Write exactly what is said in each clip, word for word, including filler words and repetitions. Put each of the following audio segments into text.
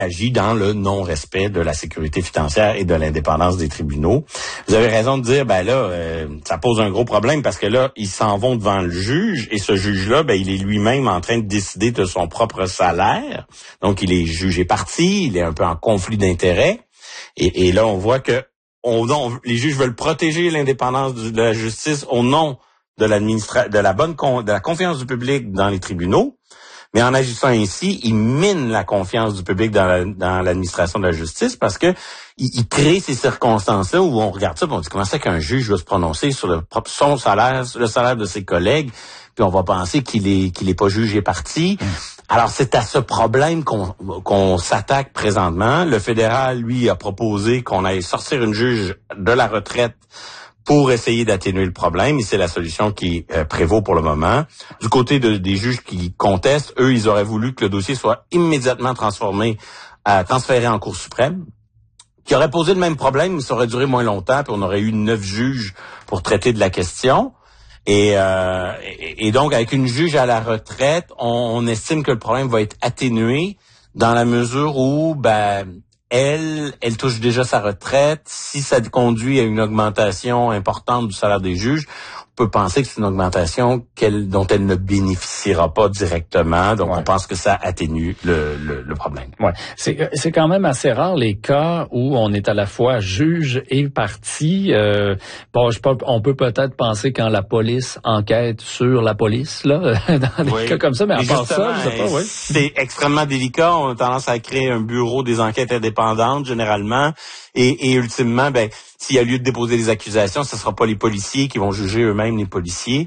agit dans le non-respect de la sécurité financière et de l'indépendance des tribunaux. Vous avez raison de dire, ben là, euh, ça pose un gros problème parce que là, ils s'en vont devant le juge et ce juge-là, ben il est lui-même en train de décider de son propre salaire. Donc, il est jugé parti, il est un peu en conflit d'intérêts. Et, et là, on voit que on, on, les juges veulent protéger l'indépendance de la justice au nom de l'administra- de la bonne con- de la confiance du public dans les tribunaux. Mais en agissant ainsi, ils minent la confiance du public dans, la, dans l'administration de la justice parce que ils, ils créent ces circonstances-là où on regarde ça et on dit comment ça qu'un juge va se prononcer sur le, son salaire, sur le salaire de ses collègues, puis on va penser qu'il est qu'il est pas jugé parti. Mmh. Alors c'est à ce problème qu'on, qu'on s'attaque présentement. Le fédéral, lui, a proposé qu'on aille sortir une juge de la retraite pour essayer d'atténuer le problème, et c'est la solution qui euh, prévaut pour le moment. Du côté de, des juges qui contestent, eux, ils auraient voulu que le dossier soit immédiatement transformé, euh, transféré en Cour suprême, qui aurait posé le même problème, mais ça aurait duré moins longtemps, puis on aurait eu neuf juges pour traiter de la question. Et, euh, et, et donc, avec une juge à la retraite, on, on estime que le problème va être atténué dans la mesure où, ben, Elle, elle touche déjà sa retraite. Si ça conduit à une augmentation importante du salaire des juges, on peut penser que c'est une augmentation qu'elle, dont elle ne bénéficiera pas directement. Donc, ouais. On pense que ça atténue le, le, le problème. Ouais, c'est, c'est quand même assez rare les cas où on est à la fois juge et partie. Euh, bon, je peux, on peut peut-être penser quand la police enquête sur la police, là, dans des oui. cas comme ça, mais à part ça, je sais pas, oui. C'est extrêmement délicat. On a tendance à créer un bureau des enquêtes indépendantes, généralement. Et, et ultimement, ben, s'il y a lieu de déposer des accusations, ce ne sera pas les policiers qui vont juger eux-mêmes les policiers.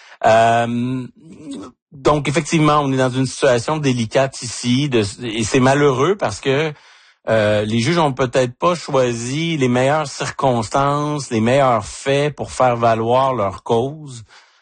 Euh, donc, effectivement, on est dans une situation délicate ici, de, et c'est malheureux parce que euh, les juges ont peut-être pas choisi les meilleures circonstances, les meilleurs faits pour faire valoir leur cause.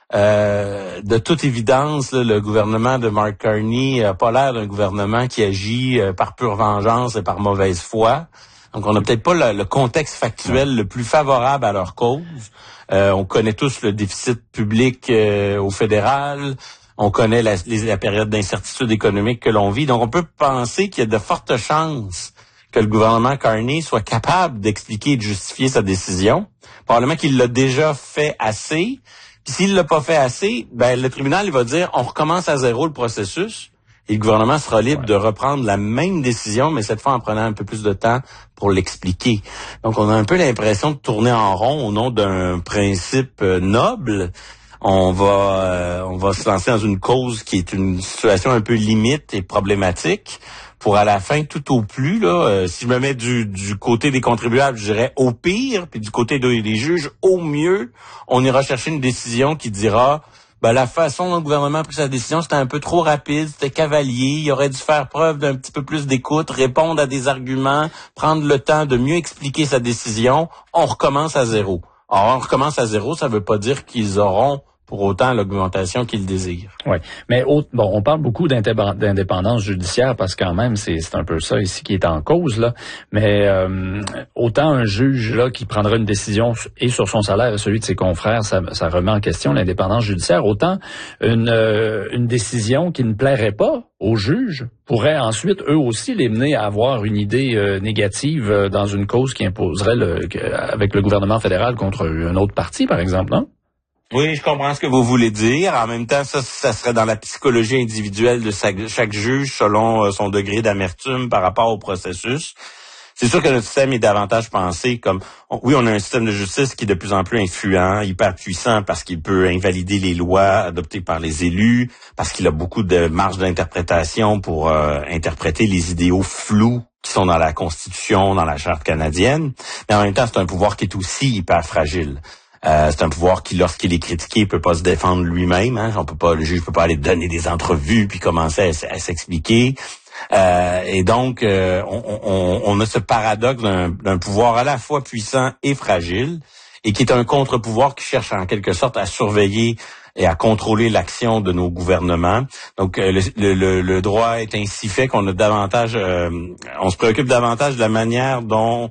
Euh, de toute évidence, là, le gouvernement de Mark Carney n'a pas l'air d'un gouvernement qui agit euh, par pure vengeance et par mauvaise foi. Donc, on n'a peut-être pas le, le contexte factuel le plus favorable à leur cause. Euh, on connaît tous le déficit public euh, au fédéral. On connaît la, les, la période d'incertitude économique que l'on vit. Donc, on peut penser qu'il y a de fortes chances que le gouvernement Carney soit capable d'expliquer et de justifier sa décision. Probablement qu'il l'a déjà fait assez. Puis s'il l'a pas fait assez, ben le tribunal il va dire on recommence à zéro le processus. Et le gouvernement sera libre ouais. de reprendre la même décision, mais cette fois en prenant un peu plus de temps pour l'expliquer. Donc, on a un peu l'impression de tourner en rond au nom d'un principe euh, noble. On va, euh, on va se lancer dans une cause qui est une situation un peu limite et problématique. Pour à la fin, tout au plus, là, euh, si je me mets du, du côté des contribuables, je dirais au pire, puis du côté de, des juges, au mieux, on ira chercher une décision qui dira... Ben, la façon dont le gouvernement a pris sa décision, c'était un peu trop rapide, c'était cavalier. Il aurait dû faire preuve d'un petit peu plus d'écoute, répondre à des arguments, prendre le temps de mieux expliquer sa décision. On recommence à zéro. Alors, on recommence à zéro, ça veut pas dire qu'ils auront pour autant l'augmentation qu'ils désirent. Oui, mais au, bon, on parle beaucoup d'indépendance judiciaire parce que quand même, c'est, c'est un peu ça ici qui est en cause, là. Mais euh, autant un juge là qui prendra une décision et sur son salaire et celui de ses confrères, ça, ça remet en question l'indépendance judiciaire, autant une, euh, une décision qui ne plairait pas aux juges pourrait ensuite, eux aussi, les mener à avoir une idée euh, négative euh, dans une cause qui imposerait le, avec le gouvernement fédéral contre un autre parti, par exemple, non? Oui, je comprends ce que vous voulez dire. En même temps, ça, ça serait dans la psychologie individuelle de chaque, chaque juge selon euh, son degré d'amertume par rapport au processus. C'est sûr que notre système est davantage pensé comme... On, oui, on a un système de justice qui est de plus en plus influent, hyper puissant parce qu'il peut invalider les lois adoptées par les élus, parce qu'il a beaucoup de marge d'interprétation pour euh, interpréter les idéaux flous qui sont dans la Constitution, dans la Charte canadienne. Mais en même temps, c'est un pouvoir qui est aussi hyper fragile. Euh, c'est un pouvoir qui, lorsqu'il est critiqué, peut pas se défendre lui-même. Hein. On peut pas, le juge peut pas aller donner des entrevues puis commencer à, à s'expliquer. Euh, et donc, euh, on, on, on a ce paradoxe d'un, d'un pouvoir à la fois puissant et fragile, et qui est un contre-pouvoir qui cherche en quelque sorte à surveiller et à contrôler l'action de nos gouvernements. Donc, euh, le, le, le droit est ainsi fait qu'on a davantage, euh, on se préoccupe davantage de la manière dont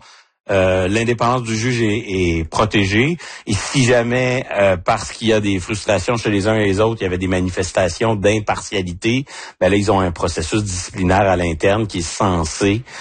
Euh, l'indépendance du juge est, est protégée. Et si jamais, euh, parce qu'il y a des frustrations chez les uns et les autres, il y avait des manifestations d'impartialité, ben là, ils ont un processus disciplinaire à l'interne qui est censé